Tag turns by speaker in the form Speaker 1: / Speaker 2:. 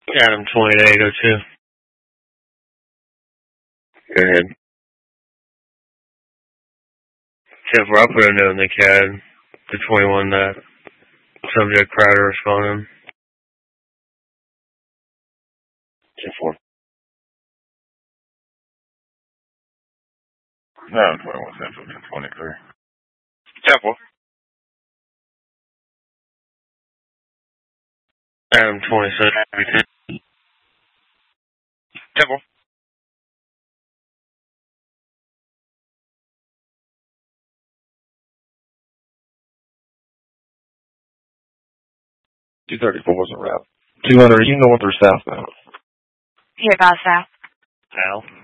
Speaker 1: Adam 2802. Go ahead. 10-4, I'll put a note in the CAD. The 21 that subject prior to responding.
Speaker 2: 10-4. No, 21 Central, 10-23. 10-4.
Speaker 1: Adam 27.
Speaker 2: 10-4. 234 is a route. 200, you north or southbound?
Speaker 3: Here, guys, south.
Speaker 1: Al.